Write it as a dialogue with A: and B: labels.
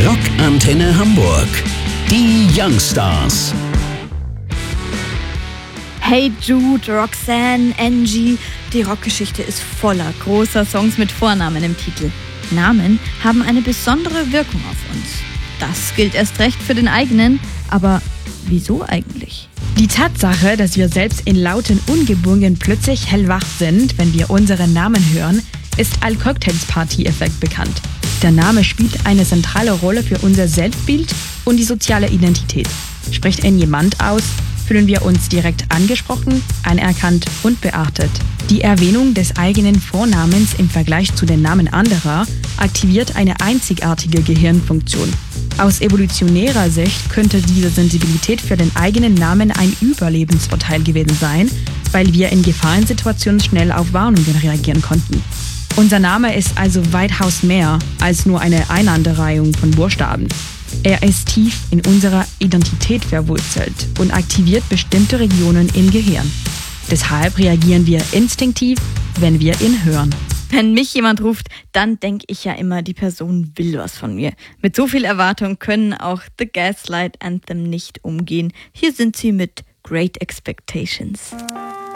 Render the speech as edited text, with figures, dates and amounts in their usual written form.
A: Rockantenne Hamburg. Die Youngstars.
B: Hey Jude, Roxanne, Angie. Die Rockgeschichte ist voller großer Songs mit Vornamen im Titel. Namen haben eine besondere Wirkung auf uns. Das gilt erst recht für den eigenen. Aber wieso eigentlich?
C: Die Tatsache, dass wir selbst in lauten Ungebungen plötzlich hellwach sind, wenn wir unseren Namen hören, ist als Cocktails-Party-Effekt bekannt. Der Name spielt eine zentrale Rolle für unser Selbstbild und die soziale Identität. Spricht ihn jemand aus, fühlen wir uns direkt angesprochen, anerkannt und beachtet. Die Erwähnung des eigenen Vornamens im Vergleich zu den Namen anderer aktiviert eine einzigartige Gehirnfunktion. Aus evolutionärer Sicht könnte diese Sensibilität für den eigenen Namen ein Überlebensvorteil gewesen sein, weil wir in Gefahrensituationen schnell auf Warnungen reagieren konnten. Unser Name ist also weitaus mehr als nur eine Einanderreihung von Buchstaben. Er ist tief in unserer Identität verwurzelt und aktiviert bestimmte Regionen im Gehirn. Deshalb reagieren wir instinktiv, wenn wir ihn hören.
B: Wenn mich jemand ruft, dann denke ich ja immer, die Person will was von mir. Mit so viel Erwartung können auch The Gaslight Anthem nicht umgehen. Hier sind sie mit Great Expectations.